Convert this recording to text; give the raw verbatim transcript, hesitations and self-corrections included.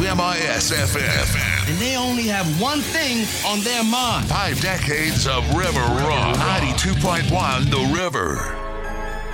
M I S F M. And they only have one thing on their mind. Five decades of River Rock. ninety-two point one The River.